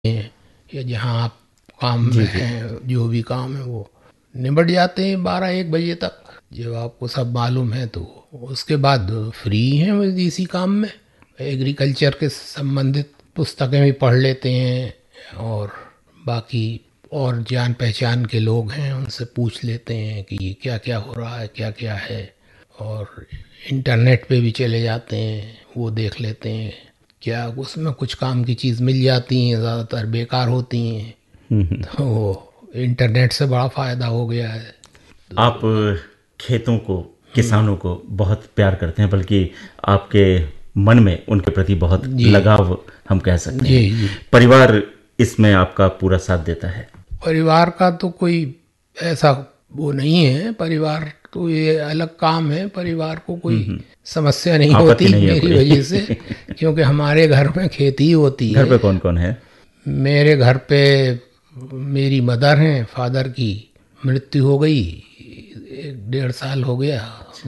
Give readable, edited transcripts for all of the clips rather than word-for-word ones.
या जहाँ आप काम जी, में जी। हैं, जो भी काम है वो निबट जाते हैं 12-1 बजे तक, जब आपको सब मालूम है। तो उसके बाद फ्री हैं वो इसी काम में। एग्रीकल्चर के संबंधित पुस्तकें भी पढ़ लेते हैं, और बाकी और जान पहचान के लोग हैं उनसे पूछ लेते हैं कि ये क्या क्या हो रहा है, क्या क्या है। और इंटरनेट पे भी चले जाते हैं, वो देख लेते हैं। क्या उसमें कुछ काम की चीज़ मिल जाती हैं, ज़्यादातर बेकार होती हैं। तो इंटरनेट से बड़ा फ़ायदा हो गया है। आप खेतों को, किसानों को बहुत प्यार करते हैं, बल्कि आपके मन में उनके प्रति बहुत जी लगाव हम कह सकते जी हैं। जी। परिवार इसमें आपका पूरा साथ देता है? परिवार का तो कोई ऐसा वो नहीं है, परिवार तो ये अलग काम है। परिवार को कोई समस्या नहीं आपत्ति होती नहीं है मेरी वजह से, कोई? क्योंकि हमारे घर में खेती ही होती घर है। पे कौन कौन है? मेरे घर पे मेरी मदर हैं, फादर की मृत्यु हो गई 1-1.5 साल हो गया।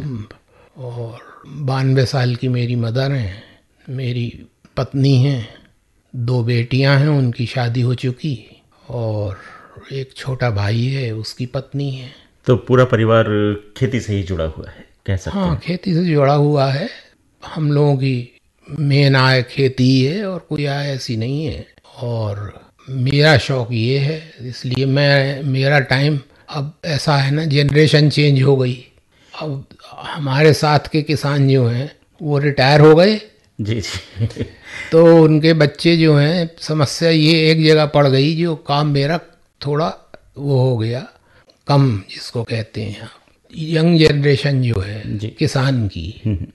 और 92 साल की मेरी मदर हैं। मेरी पत्नी हैं, 2 बेटियां हैं, उनकी शादी हो चुकी। और एक छोटा भाई है, उसकी पत्नी है। तो पूरा परिवार खेती से ही जुड़ा हुआ है, कह सकते हाँ, हैं। खेती से जुड़ा हुआ है। हम लोगों की मेन आय खेती ही है, और कोई आय ऐसी नहीं है। और मेरा शौक ये है, इसलिए मेरा टाइम अब ऐसा है ना, जनरेशन चेंज हो गई। अब हमारे साथ के किसान जो हैं वो रिटायर हो गए, जी, जी। तो उनके बच्चे जो हैं, समस्या ये एक जगह पड़ गई, जो काम मेरा थोड़ा वो हो गया, कम जिसको कहते हैं। यंग जनरेशन जो है जी। किसान की,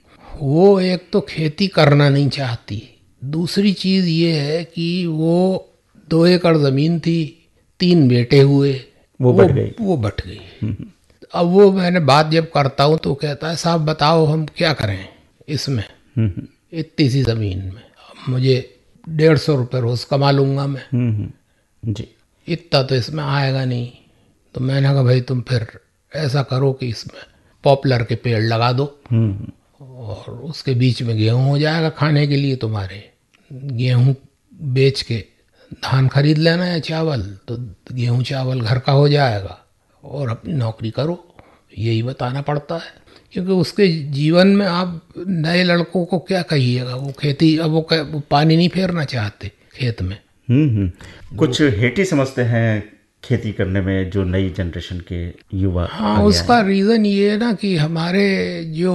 वो एक तो खेती करना नहीं चाहती। दूसरी चीज़ ये है कि वो 2 एकड़ ज़मीन थी, 3 बेटे हुए, वो वो बढ़ गई। वो बट गई। अब वो मैंने बात जब करता हूँ तो कहता है, साहब बताओ हम क्या करें इसमें, इतनी सी ज़मीन में। अब मुझे 150 रुपये रोज़ कमा लूँगा मैं, जी। इतना तो इसमें आएगा नहीं। तो मैंने कहा भाई तुम फिर ऐसा करो कि इसमें पॉपुलर के पेड़ लगा दो, और उसके बीच में गेहूं हो जाएगा खाने के लिए तुम्हारे। गेहूं बेच के धान खरीद लेना है, चावल, तो गेहूं चावल घर का हो जाएगा, और अपनी नौकरी करो। यही बताना पड़ता है, क्योंकि उसके जीवन में आप नए लड़कों को क्या कहिएगा। वो खेती, अब वो पानी नहीं फेरना चाहते खेत में। कुछ हेटी समझते हैं खेती करने में जो नई जनरेशन के युवा हाँ, आगे आए उसका हैं। रीज़न ये है ना कि हमारे जो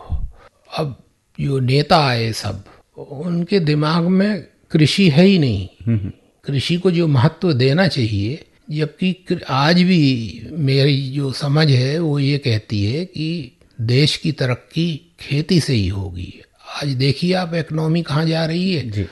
अब जो नेता आए सब, उनके दिमाग में कृषि है ही नहीं। कृषि को जो महत्व देना चाहिए, जबकि आज भी मेरी जो समझ है वो ये कहती है कि देश की तरक्की खेती से ही होगी। आज देखिए आप, इकनॉमी कहाँ जा रही है। जी।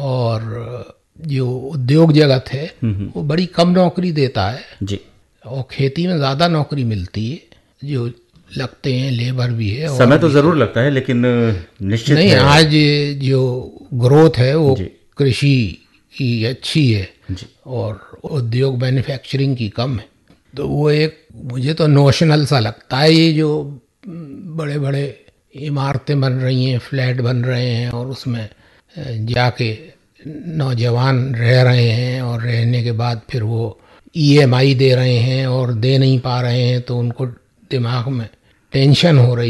और जो उद्योग जगत है वो बड़ी कम नौकरी देता है, जी। और खेती में ज़्यादा नौकरी मिलती है। जो लगते हैं लेबर भी है और समय तो भी है। ज़रूर लगता है, लेकिन निश्चित नहीं, है। आज जो ग्रोथ है वो जी। कृषि की अच्छी है, जी। और उद्योग मैन्युफैक्चरिंग की कम है। तो वो एक मुझे तो नोशनल सा लगता है, ये जो बड़े बड़े इमारतें बन रही हैं, फ्लैट बन रहे हैं, और उसमें जाके नौजवान रह रहे हैं, और रहने के बाद फिर वो ईएमआई दे रहे हैं और दे नहीं पा रहे हैं, तो उनको दिमाग में टेंशन हो रही